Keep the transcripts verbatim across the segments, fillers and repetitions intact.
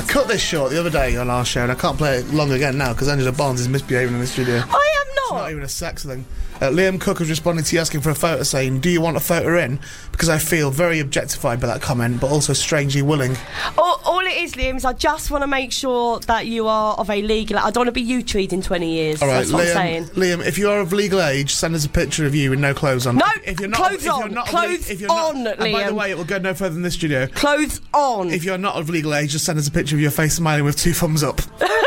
cut this short the other day on our show, and I can't play it long again now because Angela Barnes is misbehaving in the studio. I am not. It's not even a sex thing. Uh, Liam Cook has responded to you asking for a photo, saying, do you want a photo in? Because I feel very objectified by that comment, but also strangely willing. All, all it is, Liam, is I just want to make sure that you are of a legal... I don't want to be you-treed in twenty years. All right, That's what Liam, I'm saying. Liam, if you are of legal age, send us a picture of you with no clothes on. No, if you're not, clothes if you're on. not Clothes of, if you're on, not, Liam. And by the way, it will go no further than this studio. Clothes on. If you're not of legal age, just send us a picture of your face smiling with two thumbs up.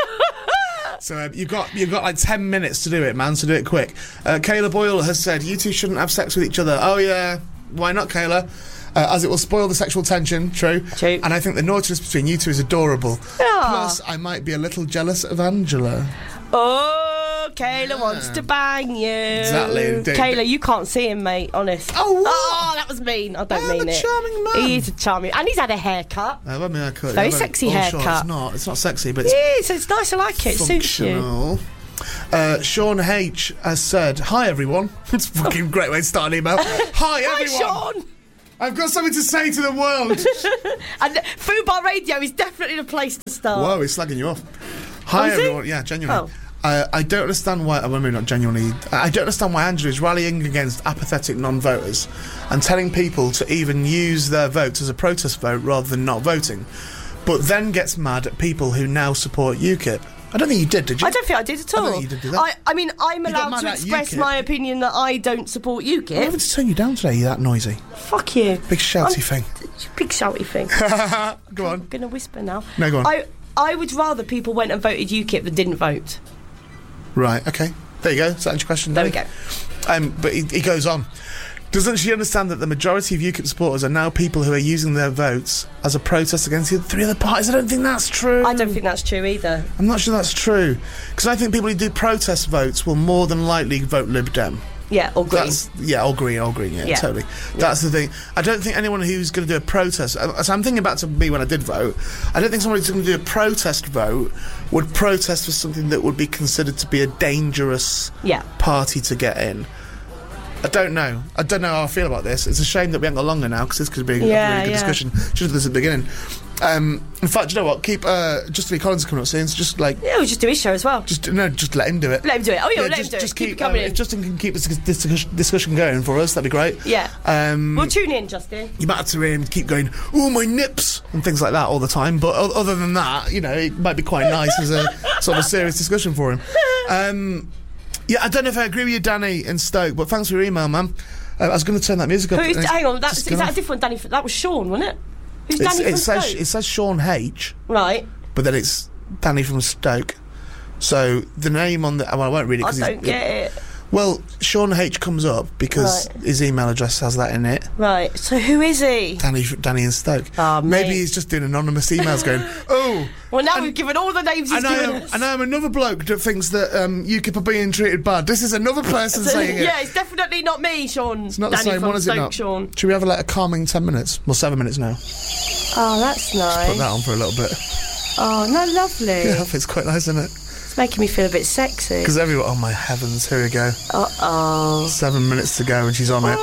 So uh, you've got you've got like ten minutes to do it, man. So do it quick. Uh, Kayla Boyle has said you two shouldn't have sex with each other. Oh yeah, why not, Kayla? Uh, as it will spoil the sexual tension. True. True. And I think the naughtiness between you two is adorable. Aww. Plus, I might be a little jealous of Angela. Oh, Kayla yeah. wants to bang you. Exactly. D- Kayla, d- you can't see him, mate. Honest. Oh, what? Oh, that was mean. I don't I'm mean a it. charming man. He is a charming, and he's had a haircut. I've had my haircut. Very yeah, sexy oh, haircut. Sure, it's not. It's not sexy, but it's Yeah, it's, it's nice. I like it. It suits you. functional. Uh, Sean H has said, "Hi everyone." It's a fucking great way to start an email. Hi everyone. Hi, Sean. I've got something to say to the world. And Food Bar Radio is definitely the place to start. Whoa, he's slagging you off. Hi Oh, is he? everyone. Yeah, genuinely. Oh. Uh, I don't understand why. Well, maybe not genuinely. I don't understand why Angela is rallying against apathetic non-voters and telling people to even use their votes as a protest vote rather than not voting, but then gets mad at people who now support UKIP. I don't think you did, did you? I don't think I did at I all. don't think you did do that. I, I mean, I'm You got allowed mad to at express UKIP. my opinion that I don't support I'm UKIP. having to turn you down today. You're that noisy. Fuck you. Big shouty I'm- thing. Big shouty thing. Go on. I'm going to whisper now. No, go on. I, I would rather people went and voted UKIP than didn't vote. Right, okay. There you go. Does that answer your question? There we Danny? go. Um, but he, he goes on. Doesn't she understand that the majority of UKIP supporters are now people who are using their votes as a protest against the three other parties? I don't think that's true. I don't think that's true either. I'm not sure that's true. Because I think people who do protest votes will more than likely vote Lib Dem. Yeah, or green. That's, yeah, or green, or green, yeah, Yeah. totally. That's the thing. I don't think anyone who's going to do a protest... uh, So I'm thinking back to me when I did vote. I don't think somebody who's going to do a protest vote would protest for something that would be considered to be a dangerous Yeah. party to get in. I don't know. I don't know how I feel about this. It's a shame that we haven't got longer now, because this could be Yeah, a really good yeah. discussion. Should have done this at the beginning. Um, in fact, you know what? Keep uh, Justin Lee Collins coming up soon. So just like, Yeah, we'll just do his show as well. just no, just let him do it. Let him do it. Oh, yeah, let just, him do just it. Keep, keep, it coming um, in. If Justin can keep this, this discussion going for us, that'd be great. Yeah. Um, We'll tune in, Justin. you might have to hear him keep going, "Oh, my nips," and things like that all the time. But o- other than that, you know, it might be quite nice as a sort of a serious discussion for him. Um, yeah, I don't know if I agree with you, Danny in Stoke, but thanks for your email, man. Uh, I was going to turn that music up. Who's, and it's hang on, that's, just is gone that a off. different Danny? That was Sean, wasn't it? Who's It's- Danny it from says Stoke? it says Sean H, Right. but then it's Danny from Stoke. So the name on the well, I won't read it I because don't get it. Well, Sean H comes up because Right. his email address has that in it. Right. So who is he? Danny, Danny in Stoke. Ah, Maybe mate. he's just doing anonymous emails going, oh. Well, now and- we've given all the names he's And I, given am, us. and I am another bloke that thinks that um, UKIP are being treated bad. This is another person saying it. Yeah, it's definitely not me, Sean. It's not the Danny same from one, is it Stoke, not? Sean. Should we have a, like, a calming ten minutes? Well, seven minutes now. Oh, that's nice. Put that on for a little bit. Oh, no, lovely. Yeah, it's quite nice, isn't it? It's making me feel a bit sexy. Because everyone, oh my heavens, here we go. Uh-oh. Seven minutes to go and she's on it.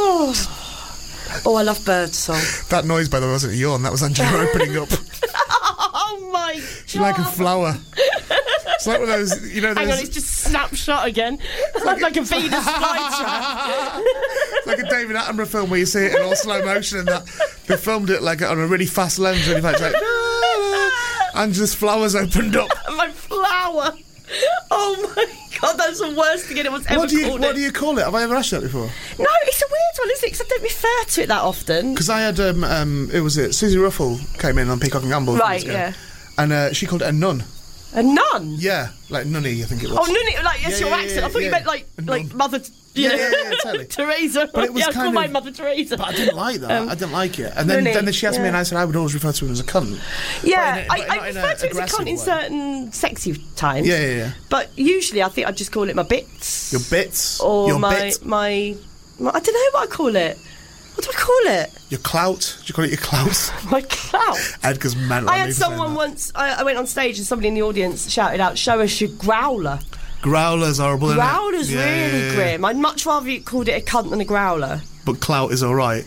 Oh. Oh, I love birdsong. That noise, by the way, wasn't a yawn. That was Angela opening up. Oh, my God. She's like a flower. It's like one of those, you know, those... Hang on, it's just snapshot again. like, like a Venus flytrap. It's like a David Attenborough film where you see it in all slow motion and that. They filmed it like on a really fast lens, really fast. Like, Angela's flowers opened up. My flower. Oh my God, that's the worst thing anyone's ever What do you called What it. do you call it? Have I ever asked you that before? No, it's a weird one, isn't it? Because I don't refer to it that often. Because I had, um, um, it was it, Susie Ruffle came in on Peacock and Gamble. a few Right, years ago, yeah. And uh, she called it a nun. A nun? Yeah, like nunny, I think it was. Oh, nunny, like, that's Yeah, your yeah, accent. yeah, I thought yeah. you meant like A like nun. Mother... You Yeah, know, yeah, yeah, totally. Teresa. But it was yeah, I kind call my of- Mother Teresa. But I didn't like that. Um, I didn't like it. And then, nunny, then she asked me yeah. and I said I would always refer to him as a cunt. Yeah, But in a- but I, not I in a refer to it as a aggressive cunt in way. certain sexy times. Yeah, yeah, yeah. But usually I think I just call it my bits. Your bits. Or your my, bit. my, my... I don't know what I call it. What do I call it? Your clout. Do you call it your clout? My clout. Edgar's mental. I on had me for saying someone that. once... I, I went on stage and somebody in the audience shouted out, "Show us your growler." Growler's horrible, isn't it? Growler's Yeah, really yeah, yeah. grim. I'd much rather you called it a cunt than a growler. But clout is alright.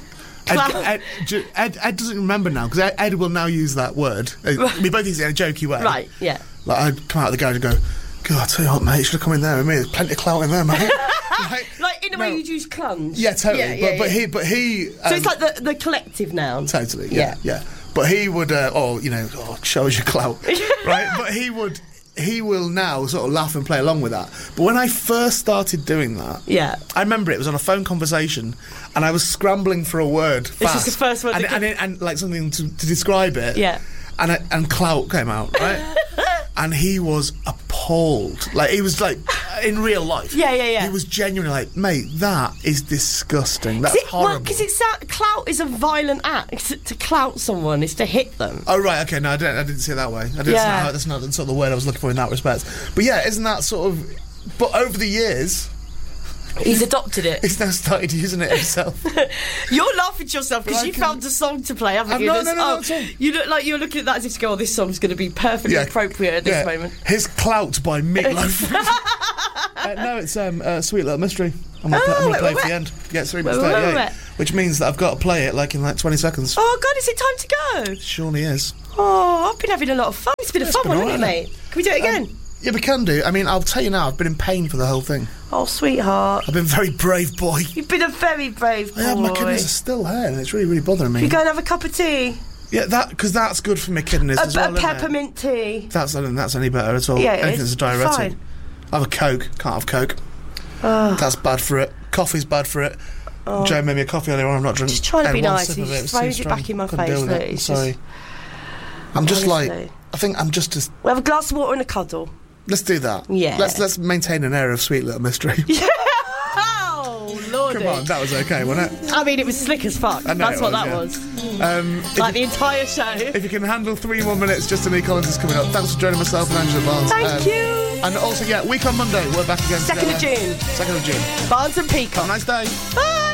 Ed, Clout. Ed, Ed, Ed, Ed doesn't remember now because Ed, Ed will now use that word. Uh, We both use it in a jokey way. Right, yeah. Like I'd come out of the garage and go, God, I tell you what, mate, you should have come in there with me. There's plenty of clout in there, mate. like, Like, in a way no. you'd use clunge. Yeah, totally. Yeah, but yeah, but yeah. he but he. Um, So it's like the, the collective noun. totally. Yeah, yeah. But he would, uh, oh, you know, oh, show us your clout, right? But he would. He will now sort of laugh and play along with that. But when I first started doing that, Yeah. I remember it was on a phone conversation, and I was scrambling for a word fast. This is the first word and, that and, came- it, and like something to, to describe it. Yeah. And I, and clout came out, right? And he was appalled. Like he was like in real life. Yeah, yeah, yeah. He was genuinely like, mate, that is disgusting. That's It, well, horrible. because it's that clout is a violent act. To clout someone is to hit them. Oh right, okay. No, I didn't. I didn't see it that way. I didn't. Yeah. That's not, that's not sort of the word I was looking for in that respect. But yeah, isn't that sort of? But over the years, He's adopted it. he's now started using it himself. You're laughing to yourself because But I you can- found a song to play, haven't Um, you? no, That's- no, no, oh, not at all. you look like you're looking at that as if to go, oh, this song's going to be perfectly appropriate at this Yeah. moment. His Clout by Meatloaf. uh, no, it's um, uh, Sweet Little Mystery. I'm gonna, Oh, play, I'm gonna wait, play wait, it for the wait. end. Yeah, it's three minutes Wait, wait, thirty-eight, wait, wait. which means that I've got to play it like in like twenty seconds. Oh, God, is it time to go? Surely is. Oh, I've been having a lot of fun. It's been a It's fun been one, all hasn't it, right. mate? Can we do it again? Um, Yeah, we can do. I mean, I'll tell you now, I've been in pain for the whole thing. Oh, sweetheart. I've been a very brave boy. You've been a very brave boy. Yeah, my kidneys are still here, and it's really, really bothering me. You go and have a cup of tea? Yeah, that because that's good for my kidneys A, as well. a isn't it? peppermint tea? That's I don't think that's any better at all. Yeah, it Anything is. that's a diuretic. Fine. I have a Coke. Can't have Coke. Ugh. That's bad for it. Coffee's bad for it. Joe made me a coffee earlier on. I'm not drinking. Just trying to be one nice, sip and of he it. just was too throws it strong. back in my Couldn't face, deal with look, it. it's Sorry. just- I'm just Honestly. like. I think I'm just as. We'll have a glass of water and a cuddle. Let's do that. Yeah. Let's let's maintain an air of Sweet Little Mystery. Oh, Lordy. Come on, that was okay, wasn't it? I mean, it was slick as fuck. I know That's it what was, that yeah. was. Um, if, Like the you, entire show. if you can handle three more minutes, Justin Lee Collins is coming up. Thanks for joining myself and Angela Barnes. Thank Um, you. And also, yeah, week on Monday, we're back again. Second of together. June. Second of June. Barnes and Peacock. Have a nice day. Bye.